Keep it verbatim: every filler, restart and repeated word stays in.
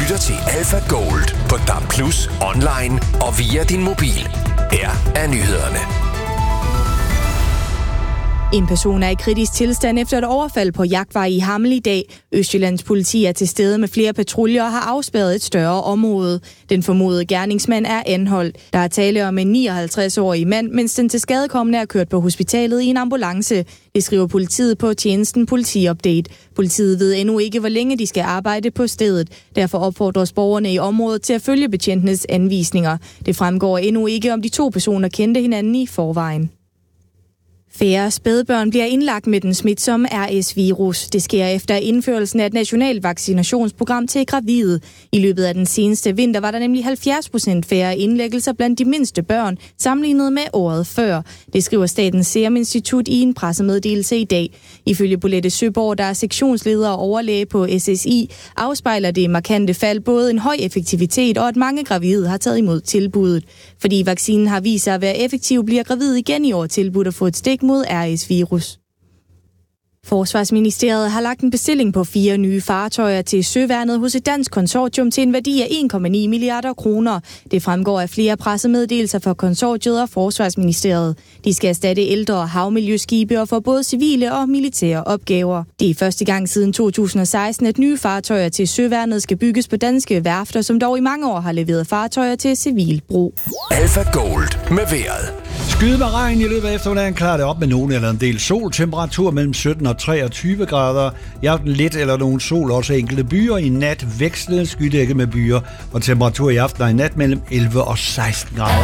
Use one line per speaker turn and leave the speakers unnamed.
lytter til Alpha Gold på D A B plus, online og via din mobil. Her er nyhederne.
En person er i kritisk tilstand efter et overfald på Jagtvej i Hammel i dag. Østjyllands politi er til stede med flere patruljer og har afspærret et større område. Den formodede gerningsmand er anholdt. Der er tale om en nioghalvtreds-årig mand, mens den tilskadekomne er kørt på hospitalet i en ambulance. Det skriver politiet på tjenesten Politiupdate. Politiet ved endnu ikke, hvor længe de skal arbejde på stedet. Derfor opfordres borgerne i området til at følge betjentenes anvisninger. Det fremgår endnu ikke, om de to personer kendte hinanden i forvejen. Færre spædbørn bliver indlagt med den smitsomme R S-virus. Det sker efter indførelsen af et nationalt vaccinationsprogram til gravide. I løbet af den seneste vinter var der nemlig halvfjerds procent færre indlæggelser blandt de mindste børn, sammenlignet med året før. Det skriver Statens Serum Institut i en pressemeddelelse i dag. Ifølge Bolette Søborg, der er sektionsleder og overlæge på S S I, afspejler det markante fald både en høj effektivitet og at mange gravide har taget imod tilbuddet. Fordi vaccinen har vist sig at være effektiv, bliver gravide igen i år tilbudt at få et stik mod R S-virus. Forsvarsministeriet har lagt en bestilling på fire nye fartøjer til søværnet hos et dansk konsortium til en værdi af en komma ni milliarder kroner. Det fremgår af flere pressemeddelelser fra konsortiet og Forsvarsministeriet. De skal erstatte ældre havmiljøskibe og få både civile og militære opgaver. Det er første gang siden to tusind og seksten, at nye fartøjer til søværnet skal bygges på danske værfter, som dog i mange år har leveret fartøjer til civil brug.
Alpha Gold med vejret.
Skyde med regn i løbet af eftermiddagen, klarer det op med nogen eller en del sol. Temperatur mellem sytten og treogtyve grader. I aften lidt eller nogen sol, også enkelte byer. I nat vækstende skydække med byer. Og temperatur i aften og i nat mellem elleve og seksten grader.